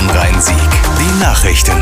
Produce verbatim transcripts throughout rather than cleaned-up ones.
Bonn-Rhein-Sieg. Die Nachrichten.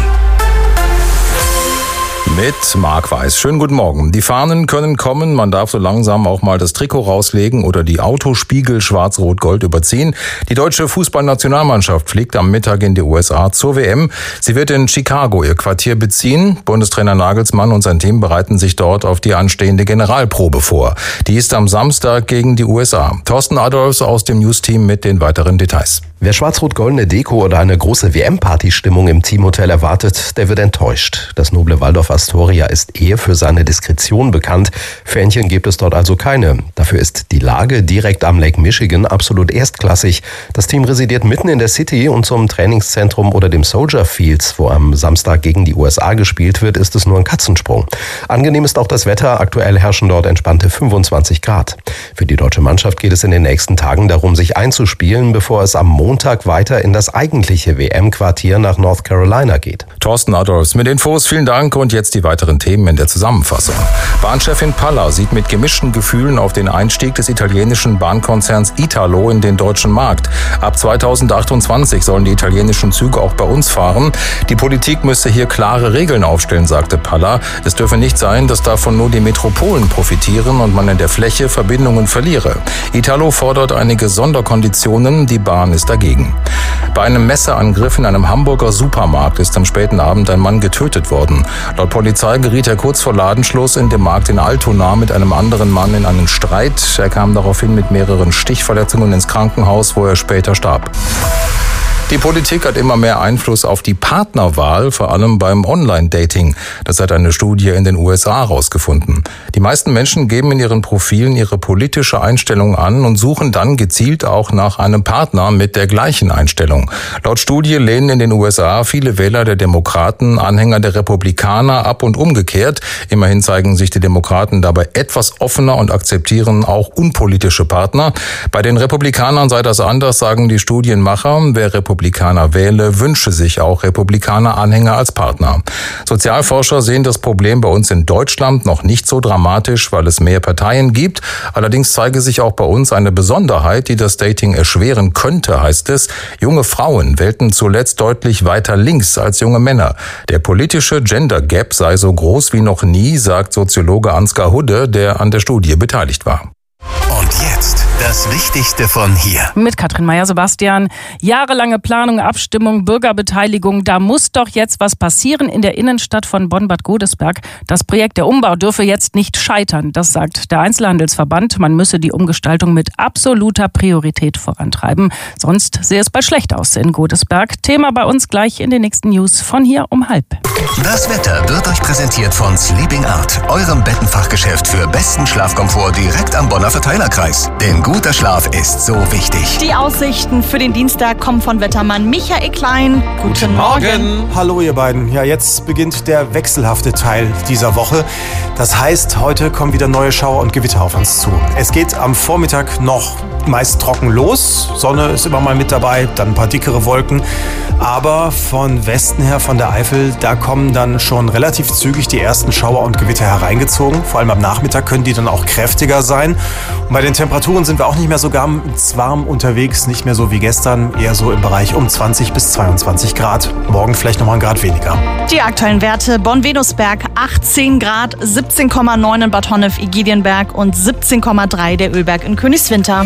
Mit Marc Weiß. Schönen guten Morgen. Die Fahnen können kommen. Man darf so langsam auch mal das Trikot rauslegen oder die Autospiegel schwarz-rot-gold überziehen. Die deutsche Fußballnationalmannschaft fliegt am Mittag in die U S A zur W M. Sie wird in Chicago ihr Quartier beziehen. Bundestrainer Nagelsmann und sein Team bereiten sich dort auf die anstehende Generalprobe vor. Die ist am Samstag gegen die U S A. Thorsten Adolfs aus dem News-Team mit den weiteren Details. Wer schwarz-rot-goldene Deko oder eine große W M-Party-Stimmung im Teamhotel erwartet, der wird enttäuscht. Das noble Waldorf Astoria ist eher für seine Diskretion bekannt. Fähnchen gibt es dort also keine. Dafür ist die Lage direkt am Lake Michigan absolut erstklassig. Das Team residiert mitten in der City und zum Trainingszentrum oder dem Soldier Fields, wo am Samstag gegen die U S A gespielt wird, ist es nur ein Katzensprung. Angenehm ist auch das Wetter. Aktuell herrschen dort entspannte fünfundzwanzig Grad. Für die deutsche Mannschaft geht es in den nächsten Tagen darum, sich einzuspielen, bevor es am Montag Montag weiter in das eigentliche W M-Quartier nach North Carolina geht. Thorsten Adolfs mit Infos, vielen Dank und jetzt die weiteren Themen in der Zusammenfassung. Bahnchefin Palla sieht mit gemischten Gefühlen auf den Einstieg des italienischen Bahnkonzerns Italo in den deutschen Markt. Ab zweitausendachtundzwanzig sollen die italienischen Züge auch bei uns fahren. Die Politik müsse hier klare Regeln aufstellen, sagte Palla. Es dürfe nicht sein, dass davon nur die Metropolen profitieren und man in der Fläche Verbindungen verliere. Italo fordert einige Sonderkonditionen, die Bahn ist dagegen. Bei einem Messerangriff in einem Hamburger Supermarkt ist am späten Abend ein Mann getötet worden. Laut Polizei geriet er kurz vor Ladenschluss in dem Markt in Altona mit einem anderen Mann in einen Streit. Er kam daraufhin mit mehreren Stichverletzungen ins Krankenhaus, wo er später starb. Die Politik hat immer mehr Einfluss auf die Partnerwahl, vor allem beim Online-Dating. Das hat eine Studie in den U S A herausgefunden. Die meisten Menschen geben in ihren Profilen ihre politische Einstellung an und suchen dann gezielt auch nach einem Partner mit der gleichen Einstellung. Laut Studie lehnen in den U S A viele Wähler der Demokraten Anhänger der Republikaner ab und umgekehrt. Immerhin zeigen sich die Demokraten dabei etwas offener und akzeptieren auch unpolitische Partner. Bei den Republikanern sei das anders, sagen die Studienmacher. Wer Republikaner Republikaner wähle, wünsche sich auch Republikaner-Anhänger als Partner. Sozialforscher sehen das Problem bei uns in Deutschland noch nicht so dramatisch, weil es mehr Parteien gibt. Allerdings zeige sich auch bei uns eine Besonderheit, die das Dating erschweren könnte, heißt es. Junge Frauen wählten zuletzt deutlich weiter links als junge Männer. Der politische Gender Gap sei so groß wie noch nie, sagt Soziologe Ansgar Hudde, der an der Studie beteiligt war. Und jetzt das Wichtigste von hier. Mit Katrin Meyer-Sebastian. Jahrelange Planung, Abstimmung, Bürgerbeteiligung. Da muss doch jetzt was passieren in der Innenstadt von Bonn-Bad Godesberg. Das Projekt der Umbau dürfe jetzt nicht scheitern. Das sagt der Einzelhandelsverband. Man müsse die Umgestaltung mit absoluter Priorität vorantreiben. Sonst sehe es bald schlecht aus in Godesberg. Thema bei uns gleich in den nächsten News von hier um halb. Das Wetter wird euch präsentiert von Sleeping Art, eurem Bettenfachgeschäft für besten Schlafkomfort direkt am Bonner Verteilerkreis. Denn guter Schlaf ist so wichtig. Die Aussichten für den Dienstag kommen von Wettermann Michael Klein. Guten, Guten Morgen. Morgen. Hallo ihr beiden. Ja, jetzt beginnt der wechselhafte Teil dieser Woche. Das heißt, heute kommen wieder neue Schauer und Gewitter auf uns zu. Es geht am Vormittag noch meist trocken los. Sonne ist immer mal mit dabei, dann ein paar dickere Wolken. Aber von Westen her, von der Eifel, da kommen dann schon relativ zügig die ersten Schauer und Gewitter hereingezogen. Vor allem am Nachmittag können die dann auch kräftiger sein. Und bei den Temperaturen sind wir auch nicht mehr so ganz warm unterwegs, nicht mehr so wie gestern, eher so im Bereich um zwanzig bis zweiundzwanzig Grad. Morgen vielleicht nochmal ein Grad weniger. Die aktuellen Werte: Bonn-Venusberg achtzehn Grad, siebzehn Komma neun in Bad Honnef-Igidienberg und siebzehn Komma drei der Ölberg in Königswinter.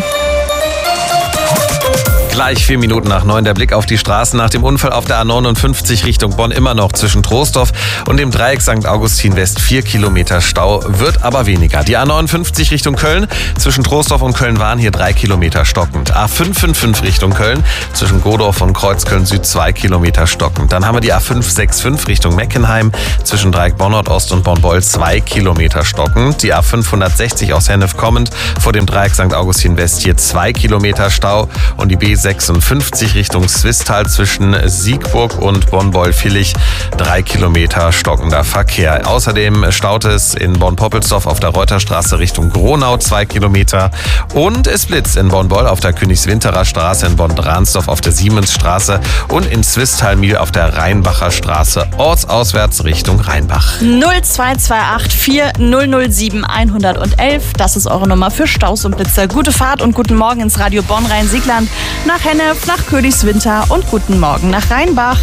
Gleich vier Minuten nach neun der Blick auf die Straßen nach dem Unfall auf der A neunundfünfzig Richtung Bonn immer noch zwischen Troisdorf und dem Dreieck Sankt Augustin West vier Kilometer Stau, wird aber weniger. Die A neunundfünfzig Richtung Köln zwischen Troisdorf und Köln-Wahn hier drei Kilometer stockend. A fünfhundertfünfundfünfzig Richtung Köln zwischen Godorf und Kreuzköln Süd zwei Kilometer stockend. Dann haben wir die A fünfhunderfünfundsechzig Richtung Meckenheim zwischen Dreieck Bonn-Nordost und Bonn-Beul zwei Kilometer stockend. Die A fünfhundertsechzig aus Hennef kommend vor dem Dreieck Sankt Augustin West hier zwei Kilometer Stau und die B sechsundfünfzig Richtung Swisttal zwischen Siegburg und Bonn-Beul-Villich drei Kilometer stockender Verkehr. Außerdem staut es in Bonn-Poppelsdorf auf der Reuterstraße Richtung Gronau zwei Kilometer und es blitzt in Bonn-Beul auf der Königswinterer Straße, in Bonn-Dransdorf auf der Siemensstraße und in Swisttal-Miel auf der Rheinbacher Straße ortsauswärts Richtung Rheinbach. null zwei zwei acht vier null null sieben eins eins eins, das ist eure Nummer für Staus und Blitzer. Gute Fahrt und guten Morgen ins Radio Bonn-Rhein-Siegland. Nach nach Hennef, nach Königswinter und guten Morgen nach Rheinbach.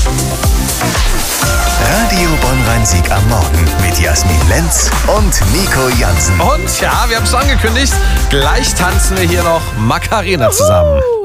Radio Bonn-Rhein-Sieg am Morgen mit Jasmin Lenz und Nico Jansen. Und ja, wir haben es angekündigt, gleich tanzen wir hier noch Macarena zusammen.